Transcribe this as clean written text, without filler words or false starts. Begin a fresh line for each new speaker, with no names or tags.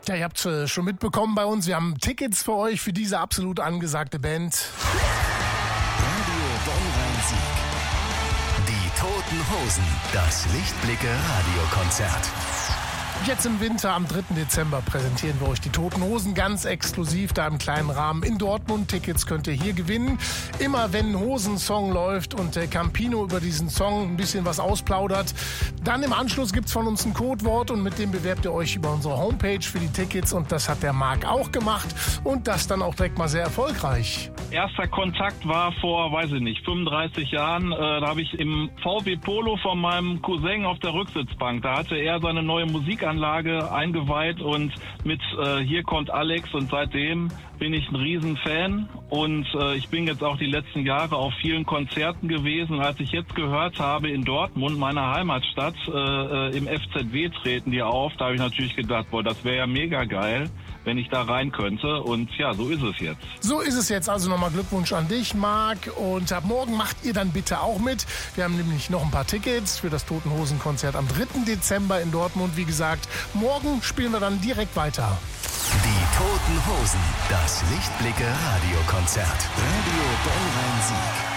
Ja, ihr habt schon mitbekommen bei uns, wir haben Tickets für euch für diese absolut angesagte Band.
Radio Bonn-Rhein-Sieg. Die Toten Hosen. Das Lichtblicke-Radiokonzert.
Jetzt im Winter, am 3. Dezember, präsentieren wir euch die Toten Hosen ganz exklusiv, da im kleinen Rahmen in Dortmund. Tickets könnt ihr hier gewinnen. Immer wenn ein Hosensong läuft und der Campino über diesen Song ein bisschen was ausplaudert, dann im Anschluss gibt's von uns ein Codewort und mit dem bewerbt ihr euch über unsere Homepage für die Tickets. Und das hat der Marc auch gemacht und das dann auch direkt mal sehr erfolgreich.
Erster Kontakt war vor, 35 Jahren. Da habe ich im VW Polo von meinem Cousin auf der Rücksitzbank. Da hatte er seine neue Musikanlage eingeweiht und mit Hier kommt Alex, und seitdem bin ich ein Riesenfan und ich bin jetzt auch die letzten Jahre auf vielen Konzerten gewesen. Als ich jetzt gehört habe, in Dortmund, meiner Heimatstadt, im FZW treten die auf, da habe ich natürlich gedacht, boah, das wäre ja mega geil, wenn ich da rein könnte, und ja, so ist es jetzt.
So ist es jetzt, also nochmal Glückwunsch an dich, Marc, und ab morgen macht ihr dann bitte auch mit. Wir haben nämlich noch ein paar Tickets für das Toten Hosen Konzert am 3. Dezember in Dortmund. Wie gesagt, morgen spielen wir dann direkt weiter.
Die Toten Hosen. Das Lichtblicke-Radiokonzert. Radio Bonn-Rhein-Sieg.